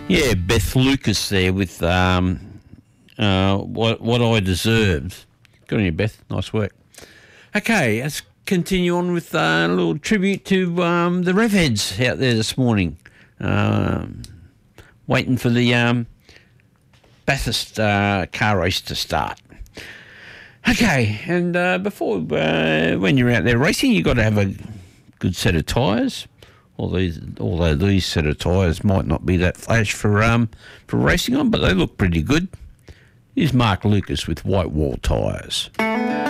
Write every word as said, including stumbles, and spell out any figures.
Yeah, Beth Lucas there with um, uh, what what I deserved. Good on you, Beth. Nice work. Okay, let's continue on with uh, a little tribute to um, the Rev Heads out there this morning. Um, waiting for the um, Bathurst uh, car race to start. Okay, and uh, before uh, when you're out there racing, you've got to have a good set of tyres. Although these, although these set of tyres might not be that flash for um for racing on, but they look pretty good. Here's Mark Lucas with White Wall Tyres.